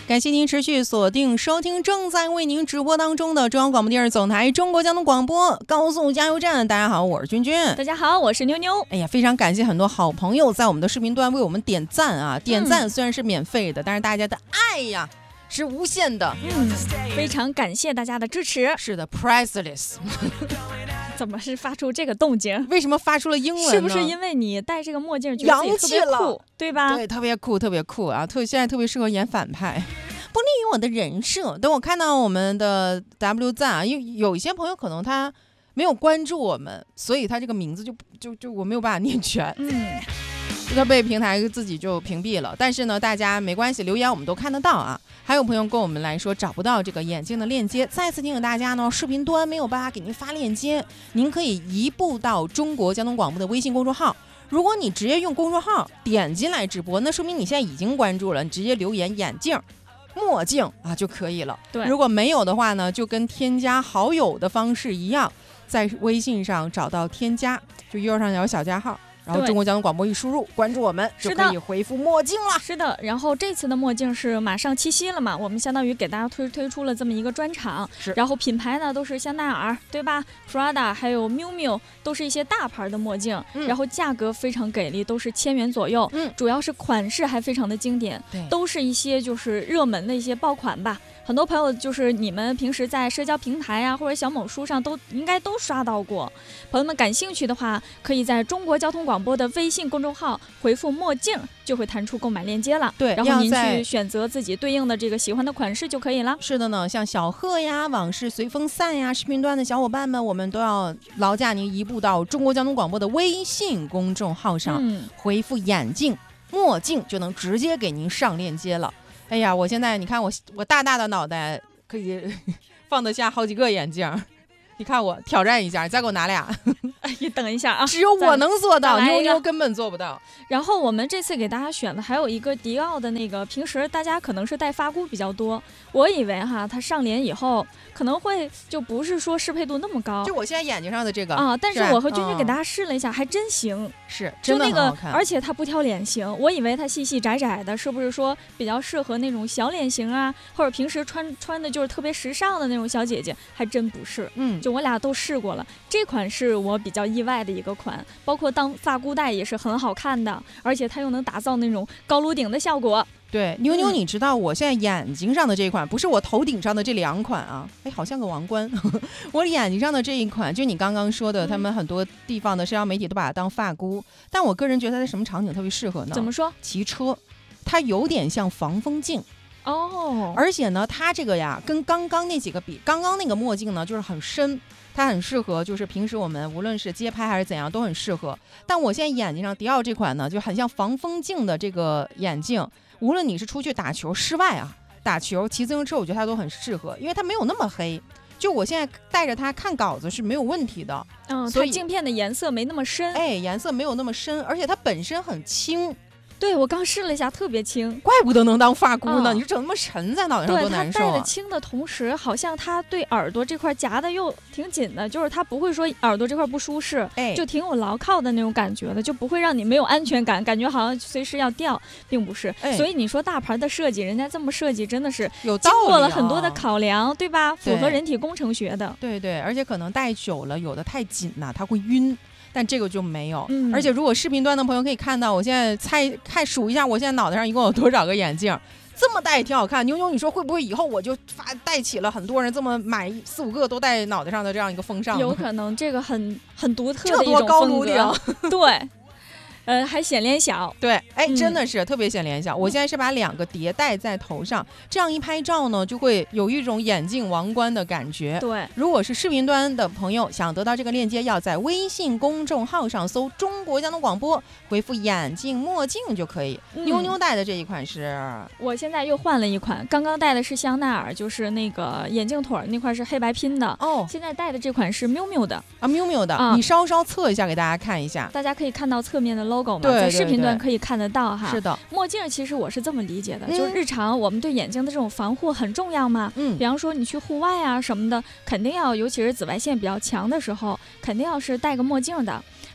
感谢您持续锁定收听正在为您直播当中的中央广播电视总台中国交通广播高速加油站。大家好，我是君君。 大家好，我是妞妞。 哎呀，非常感谢很多好朋友在我们的视频端为我们点赞啊！点赞虽然是免费的，但是大家的爱呀是无限的。 非常感谢大家的支持。 是的 ，priceless。 怎么是发出这个动静？ 为什么发出了英文呢？ 是不是因为你戴这个墨镜觉得自己特别酷，对吧？ 对，特别酷，特别酷啊！现在特别适合演反派，不利于我的人设。等我看到我们的 W 赞啊，因为有一些朋友可能他没有关注我们，所以他这个名字就我没有办法念全。他被平台自己就屏蔽了，但是呢，大家没关系，留言我们都看得到啊。还有朋友跟我们来说找不到这个眼镜的链接，再次提醒大家呢，视频端没有办法给您发链接，您可以移步到中国交通广播的微信公众号。如果你直接用公众号点进来直播，那说明你现在已经关注了，你直接留言眼镜、墨镜啊就可以了。 对， 如果没有的话呢，就跟添加好友的方式一样，在微信上找到添加，就右上角小加号。然后中国交通广播一输入，关注我们就可以回复墨镜了。 是的，然后这次的墨镜是马上七夕了嘛，我们相当于给大家推出了这么一个专场。然后品牌呢都是香奈儿，对吧 ？Prada 还有 Miu Miu 都是一些大牌的墨镜，然后价格非常给力，都是1000元左右。主要是款式还非常的经典，都是一些就是热门的一些爆款吧。很多朋友就是你们平时在社交平台啊或者小某书上应该都刷到过。朋友们感兴趣的话，可以在中国交通广播的微信公众号回复墨镜，就会弹出购买链接了。 对， 然后您去选择自己对应的这个喜欢的款式就可以了。 是的呢，像小贺呀、往事随风散呀，视频端的小伙伴们，我们都要劳驾您移步到中国交通广播的微信公众号上，回复眼镜、墨镜就能直接给您上链接了。哎呀，我现在你看我大大的脑袋可以放得下好几个眼镜，你看我挑战一下，再给我拿俩。 你等一下啊， 只有我能做到，妞妞根本做不到。 然后我们这次给大家选的还有一个迪奥的那个，平时大家可能是戴发箍比较多，我以为哈它上脸以后可能会就不是说适配度那么高， 就我现在眼睛上的这个啊，但是我和君君给大家试了一下，还真行， 是真的很好看， 而且它不挑脸型，我以为它细细窄窄的，是不是说比较适合那种小脸型啊，或者平时穿的就是特别时尚的那种小姐姐，还真不是。就我俩都试过了，这款是我比较意外的一个款，包括当发箍戴也是很好看的，而且它又能打造那种高颅顶的效果。 对，妞妞，你知道我现在眼睛上的这一款，不是我头顶上的这2款啊，哎，好像个王冠。我眼睛上的这一款，就你刚刚说的，他们很多地方的社交媒体都把它当发箍，但我个人觉得它在什么场景特别适合呢？ 怎么说？ 骑车，它有点像防风镜。而且呢，它这个呀，跟刚刚那几个比，刚刚那个墨镜呢，就是很深。它很适合，就是平时我们无论是街拍还是怎样都很适合。但我现在眼睛上迪奥这款呢，就很像防风镜的这个眼镜，无论你是出去打球，室外啊打球、骑自行车，我觉得它都很适合，因为它没有那么黑。就我现在带着它看稿子是没有问题的。 所以镜片的颜色没那么深， 颜色没有那么深，而且它本身很轻。 对，我刚试了一下，特别轻， 怪不得能当发箍呢。你说整那么沉在脑袋上多难受啊！ 对，它带的轻的同时，好像它对耳朵这块夹的又挺紧的，就是它不会说耳朵这块不舒适，就挺有牢靠的那种感觉的，就不会让你没有安全感，感觉好像随时要掉，并不是。所以你说大牌的设计，人家这么设计真的是有道理， 经过了很多的考量，对吧？符合人体工程学的。 对，而且可能戴久了，有的太紧了，它会晕。但这个就没有，而且如果视频端的朋友可以看到，我现在数一下，我现在脑袋上一共有多少个眼镜，这么戴也挺好看。妞妞，你说会不会以后我就戴起了很多人这么买4、5个都戴脑袋上的这样一个风尚？ 有可能，这个很独特的一种这多高颅顶， 对。还显脸小， 对，真的是特别显脸小。我现在是把2个叠戴在头上，这样一拍照呢，就会有一种眼镜王冠的感觉。 对， 如果是视频端的朋友想得到这个链接，要在微信公众号上搜中国交通广播，回复眼镜、墨镜就可以。妞妞戴的这一款是， 我现在又换了一款，刚刚戴的是香奈儿，就是那个眼镜腿那块是黑白拼的。现在戴的这款是 Miu Miu 的啊 ，Miu Miu 的，你稍稍测一下给大家看一下， 大家可以看到侧面的 logo 嘛， 在视频端可以看得到哈。 是的， 墨镜其实我是这么理解的，就是日常我们对眼睛的这种防护很重要嘛。比方说你去户外啊什么的，肯定要，尤其是紫外线比较强的时候，肯定要是戴个墨镜的。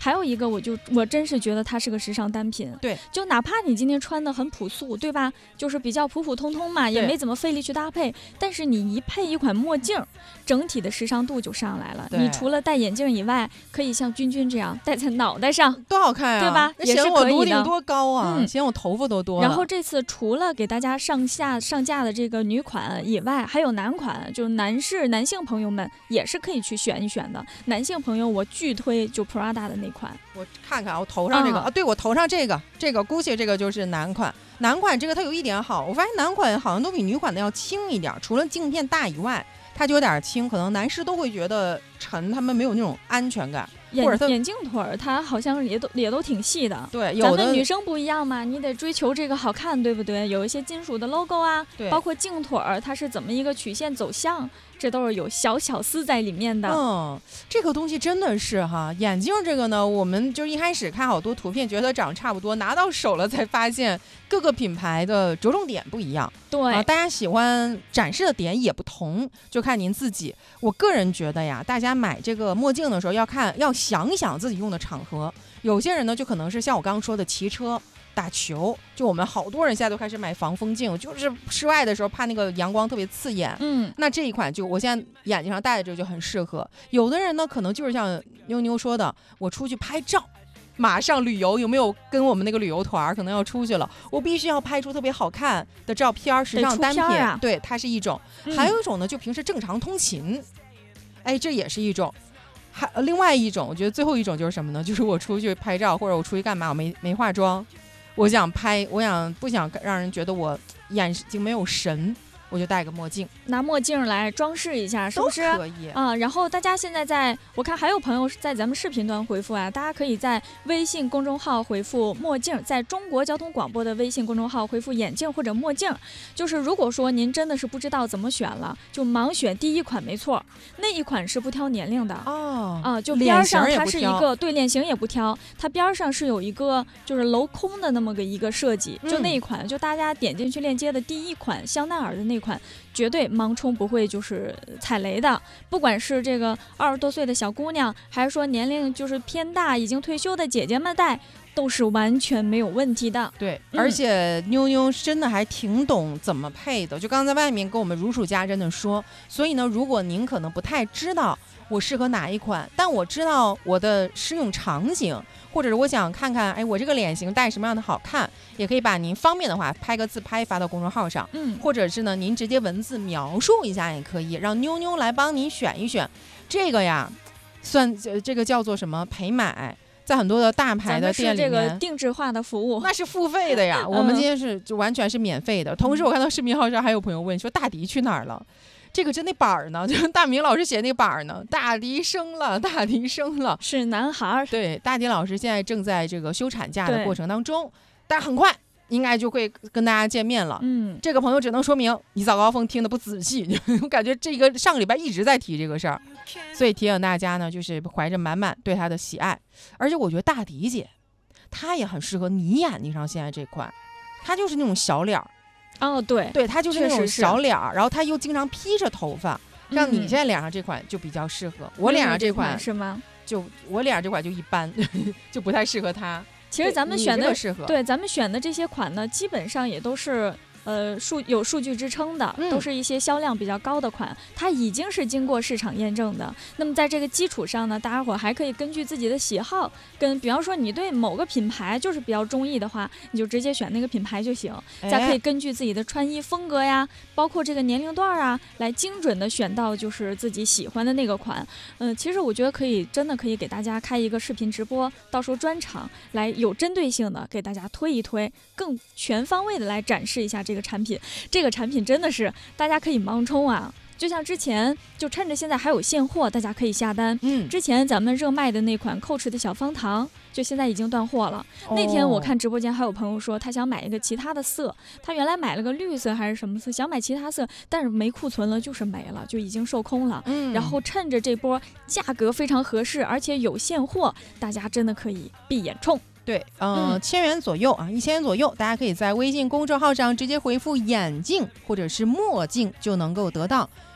还有一个我真是觉得它是个时尚单品。 对， 就哪怕你今天穿的很朴素，对吧？就是比较普普通通嘛，也没怎么费力去搭配，但是你一配一款墨镜，整体的时尚度就上来了。你除了戴眼镜以外，可以像君君这样戴在脑袋上， 多好看啊， 对吧？也是可以的。 显我颅顶多高啊，显我头发多多。 然后这次除了给大家上架的这个女款以外，还有男款，就男性朋友们也是可以去选一选的。男性朋友我巨推就 Prada 的那款， 我看看我头上这个对，我头上这个 Gucci 这个就是男款。男款这个它有一点好，我发现男款好像都比女款的要轻一点，除了镜片大以外，它就有点轻，可能男士都会觉得沉，他们没有那种安全感。 眼镜腿儿它好像也都挺细的， 对，有的咱们女生不一样嘛，你得追求这个好看，对不对？有一些金属的 logo 啊，包括镜腿儿它是怎么一个曲线走向，这都是有小巧思在里面的。 这个东西真的是哈，眼镜这个呢，我们就一开始看好多图片，觉得长差不多，拿到手了才发现各个品牌的着重点不一样。 对大家喜欢展示的点也不同，就看您自己。我个人觉得呀，大家买这个墨镜的时候要想一想自己用的场合。有些人呢，就可能是像我刚刚说的骑车、打球，就我们好多人现在都开始买防风镜，就是室外的时候怕那个阳光特别刺眼。那这一款就我现在眼睛上戴的这个就很适合。有的人呢，可能就是像妞妞说的，我出去拍照。马上旅游，有没有跟我们那个旅游团可能要出去了，我必须要拍出特别好看的照片，时尚单品对，它是一种。还有一种呢，就平时正常通勤，这也是一种。另外一种，我觉得最后一种就是什么呢？就是我出去拍照，或者我出去干嘛，我没化妆，我不想让人觉得我眼睛没有神，我就戴个墨镜， 拿墨镜来装饰一下，是不是？ 都可以啊。然后大家现在我看还有朋友在咱们视频端回复啊，大家可以在微信公众号回复墨镜，在中国交通广播的微信公众号回复眼镜或者墨镜。就是如果说您真的是不知道怎么选了，就盲选第一款没错，那一款是不挑年龄的就边上它是一个对脸型也不挑，它边上是有一个就是镂空的那么一个设计，就那一款就大家点进去链接的第一款香奈儿的那款，绝对盲冲不会就是踩雷的。不管是这个20多岁的小姑娘，还是说年龄就是偏大已经退休的姐姐们戴，都是完全没有问题的。 对，而且妞妞真的还挺懂怎么配的，就刚才外面跟我们如数家珍的说。所以呢，如果您可能不太知道我适合哪一款，但我知道我的适用场景，或者是我想看看我这个脸型戴什么样的好看，也可以把您方便的话拍个自拍发到公众号上，或者是呢您直接文字描述一下也可以，让妞妞来帮您选一选。这个呀算这个叫做什么陪买，在很多的大牌的店里面， 咱们是这个定制化的服务， 那是付费的呀。我们今天就完全是免费的。同时我看到视频号上还有朋友问说大迪去哪儿了，这个那板儿呢，就是大明老师写那个板儿呢，大迪生了， 是男孩。 对，大迪老师现在正在这个休产假的过程当中，但很快应该就会跟大家见面了。这个朋友只能说明你早高峰听得不仔细，我感觉这个上个礼拜一直在提这个事儿，所以提醒大家呢，就是怀着满满对他的喜爱。而且我觉得大迪姐她也很适合你眼睛上现在这款，她就是那种小脸儿。对，她就是那种小脸儿，然后她又经常披着头发，让你现在脸上这款就比较适合。我脸上这款是吗？ 就我脸上这款就一般，就不太适合她。 其实咱们选的适合， 对，咱们选的这些款呢，基本上也都是有数据支撑的，都是一些销量比较高的款，它已经是经过市场验证的。那么在这个基础上呢，大家伙还可以根据自己的喜好，比方说你对某个品牌就是比较中意的话，你就直接选那个品牌就行。再可以根据自己的穿衣风格呀，包括这个年龄段啊，来精准的选到就是自己喜欢的那个款。其实我觉得真的可以给大家开一个视频直播，到时候专场来有针对性的给大家推一推，更全方位的来展示一下这个产品真的是大家可以盲冲啊！就像之前就趁着现在还有现货，大家可以下单。之前咱们热卖的那款Coach的小方糖，就现在已经断货了。那天我看直播间还有朋友说他想买一个其他的色，他原来买了个绿色还是什么色，想买其他色，但是没库存了，就是没了，就已经售空了。然后趁着这波价格非常合适，而且有现货，大家真的可以闭眼冲。 对，1000元左右啊，1000元左右，大家可以在微信公众号上直接回复眼镜或者是墨镜就能够得到。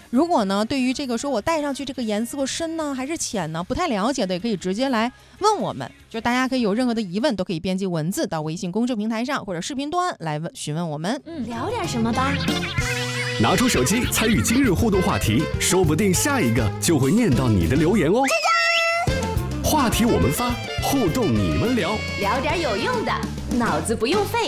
如果呢，对于这个说我戴上去这个颜色深呢还是浅呢，不太了解的，也可以直接来问我们。就大家可以有任何的疑问，都可以编辑文字到微信公众平台上或者视频端来询问我们。 聊点什么吧。 拿出手机参与今日互动话题，说不定下一个就会念到你的留言哦。话题我们发，互动你们聊， 聊点有用的，脑子不用费。